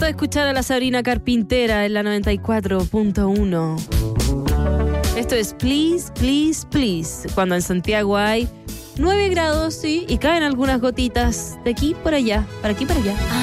Momento de escuchar a la Sabrina Carpintera en la 94.1. Esto es Please, Please, Please. Cuando en Santiago hay 9 grados, sí, y caen algunas gotitas de aquí por allá, para aquí para allá.